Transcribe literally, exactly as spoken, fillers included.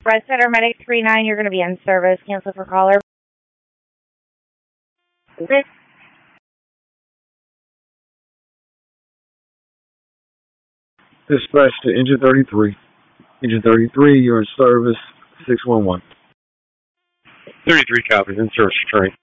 Red Center Medic three nine, you're going to be in service. Cancel for caller. Okay. Dispatch to Engine thirty-three. Engine thirty-three, you're in service. six one one. thirty-three copies, in service train.